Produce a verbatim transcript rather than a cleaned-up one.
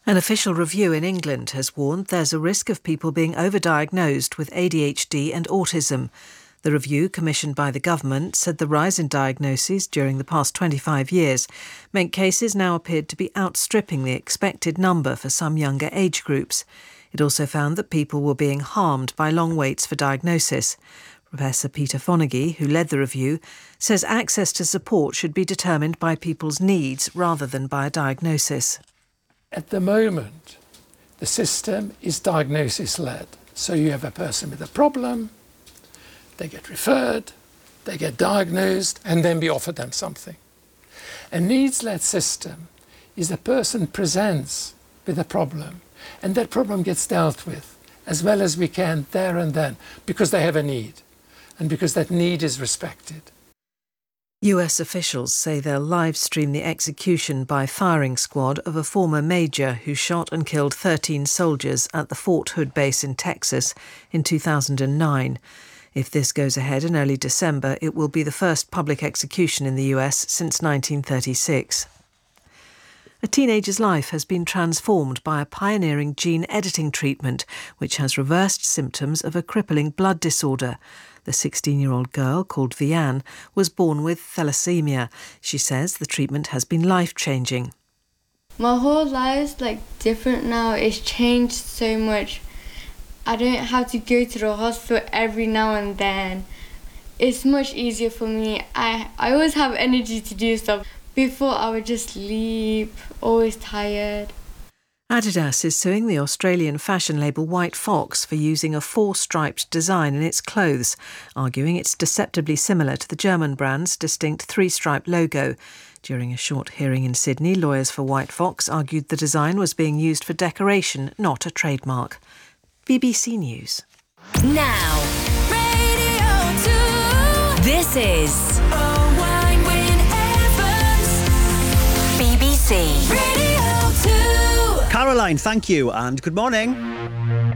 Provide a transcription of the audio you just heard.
An official review in England has warned there's a risk of people being overdiagnosed with A D H D and autism. The review, commissioned by the government, said the rise in diagnoses during the past twenty-five years meant cases now appeared to be outstripping the expected number for some younger age groups. It also found that people were being harmed by long waits for diagnosis. Professor Peter Fonagy, who led the review, says access to support should be determined by people's needs rather than by a diagnosis. At the moment, the system is diagnosis-led. So you have a person with a problem, they get referred, they get diagnosed, and then we offer them something. A needs-led system is the person presents with a problem, and that problem gets dealt with as well as we can there and then, because they have a need, and because that need is respected. U S officials say they'll live-stream the execution by firing squad of a former major who shot and killed thirteen soldiers at the Fort Hood base in Texas in two thousand nine. If this goes ahead in early December, it will be the first public execution in the U S since nineteen thirty-six. A teenager's life has been transformed by a pioneering gene-editing treatment which has reversed symptoms of a crippling blood disorder. The sixteen-year-old girl, called Vianne, was born with thalassemia. She says the treatment has been life-changing. My whole life's like different now. It's changed so much. I don't have to go to the hospital every now and then. It's much easier for me. I, I always have energy to do stuff. Before I would just sleep, always tired. Adidas is suing the Australian fashion label White Fox for using a four-striped design in its clothes, arguing it's deceptively similar to the German brand's distinct three-stripe logo. During a short hearing in Sydney, lawyers for White Fox argued the design was being used for decoration, not a trademark. B B C News. Now, Radio two. This is Owain Wyn Evans, B B C Radio two. Caroline, thank you and good morning.